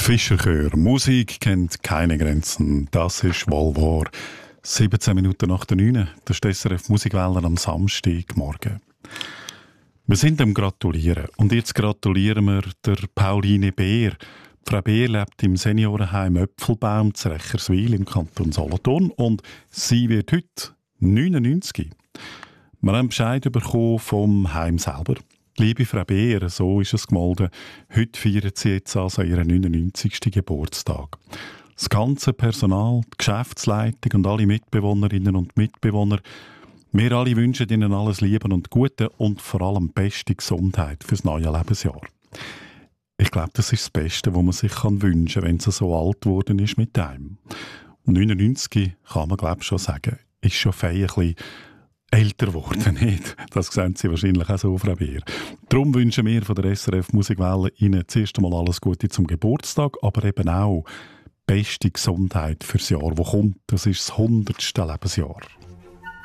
Fischerchör. Musik kennt keine Grenzen. Das ist wohl wahr. 17 Minuten nach der 9. Das ist die SRF Musikwelle am Samstagmorgen. Wir sind am Gratulieren. Und jetzt gratulieren wir der Pauline Beer. Frau Beer lebt im Seniorenheim Öpfelbaum zu Recherswil im Kanton Solothurn und sie wird heute 99. Wir haben Bescheid bekommen vom Heim selber. Liebe Frau Beer, so ist es gemolden, heute feiert sie jetzt also ihren 99. Geburtstag. Das ganze Personal, die Geschäftsleitung und alle Mitbewohnerinnen und Mitbewohner, wir alle wünschen Ihnen alles Liebe und Gute und vor allem beste Gesundheit fürs neue Lebensjahr. Ich glaube, das ist das Beste, was man sich wünschen kann, wenn sie so alt geworden ist mit einem. 99 kann man, glaube ich, schon sagen, ist schon fein ein bisschen älter geworden, nicht? Das sehen Sie wahrscheinlich auch so, Frau Beer. Darum wünschen wir von der SRF Musikwelle Ihnen zuerst einmal alles Gute zum Geburtstag, aber eben auch beste Gesundheit fürs Jahr, das kommt. Das ist das 100. Lebensjahr.